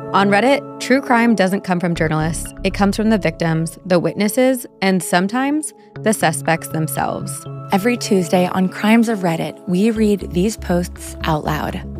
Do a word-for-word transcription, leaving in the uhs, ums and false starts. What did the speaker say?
On Reddit, true crime doesn't come from journalists. It comes from the victims, the witnesses, and sometimes the suspects themselves. Every Tuesday on Crimes of Reddit, we read these posts out loud.